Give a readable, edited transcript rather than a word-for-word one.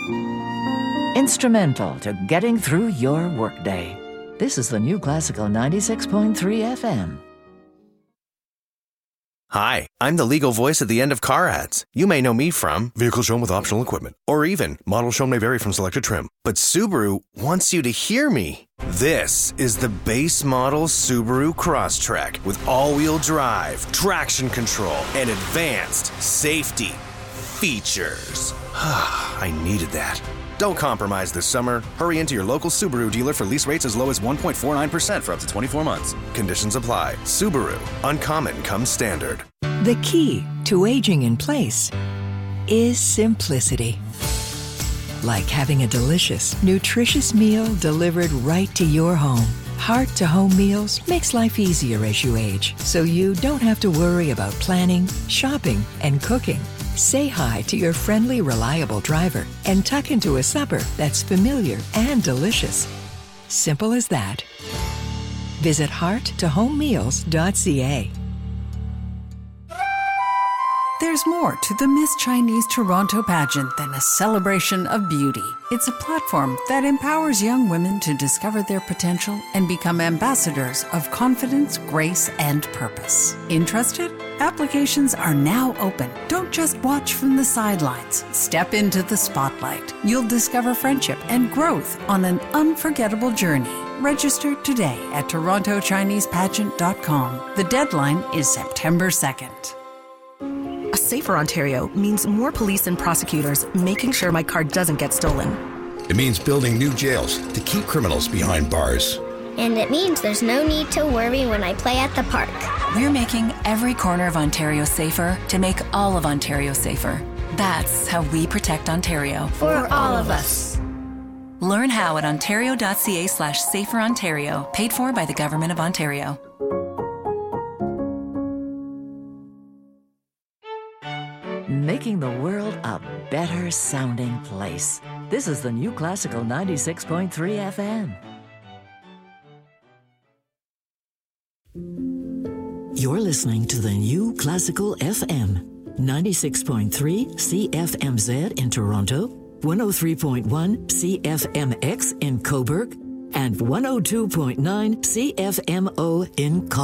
Instrumental to getting through your workday. This is the New Classical 96.3 FM. Hi, I'm the legal voice at the end of car ads. You may know me from Vehicle Shown with Optional Equipment, or even Model Shown may vary from selected trim. But Subaru wants you to hear me. This is the base model Subaru Crosstrek with all-wheel drive, traction control, and advanced safety features. I needed that. Don't compromise this summer. Hurry into your local Subaru dealer for lease rates as low as 1.49% for up to 24 months. Conditions apply. Subaru. Uncommon comes standard. The key to aging in place is simplicity. Like having a delicious, nutritious meal delivered right to your home. Heart-to-home meals makes life easier as you age, so you don't have to worry about planning, shopping, and cooking. Say hi to your friendly, reliable driver and tuck into a supper that's familiar and delicious. Simple as that. Visit hearttohomemeals.ca. There's more to the Miss Chinese Toronto pageant than a celebration of beauty. It's a platform that empowers young women to discover their potential and become ambassadors of confidence, grace, and purpose. Interested? Applications are now open. Don't just watch from the sidelines. Step into the spotlight. You'll discover friendship and growth on an unforgettable journey. Register today at TorontoChinesePageant.com. The deadline is September 2nd. A safer Ontario means more police and prosecutors making sure my car doesn't get stolen. It means building new jails to keep criminals behind bars. And it means there's no need to worry when I play at the park. We're making every corner of Ontario safer to make all of Ontario safer. That's how we protect Ontario. For all of us. Learn how at ontario.ca/saferontario, paid for by the Government of Ontario. Making the world a better sounding place. This is the New Classical 96.3 FM. You're listening to the New Classical FM, 96.3 CFMZ in Toronto, 103.1 CFMX in Cobourg, and 102.9 CFMO in College.